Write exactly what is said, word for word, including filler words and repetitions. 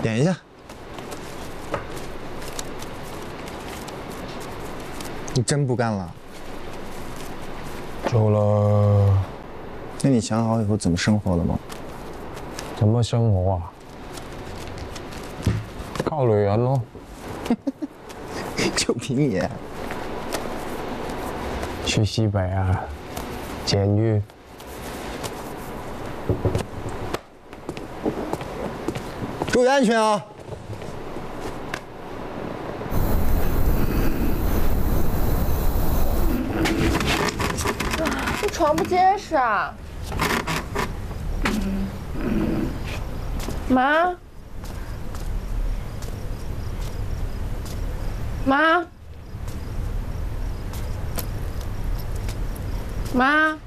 点一下。你真不干了？ 走了。 那你想好以后怎么生活了吗？ 怎么生活啊？靠女人咯。 就凭你？ 去西北啊，监狱。 注意安全啊！ 这床不结实啊！妈，妈，妈。